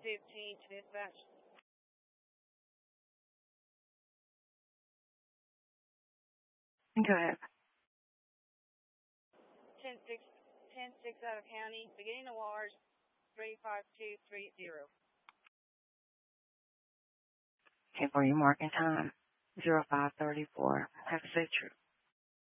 10:15 to dispatch. Go ahead. 10-6 out of county, beginning of wires, 35230. Okay, for your marking time, 0534. Have a safe trip.